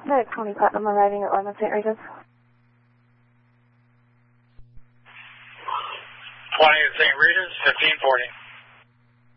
No, Connie Putnam arriving at London St. Regis. 20 at St. Regis, 1540.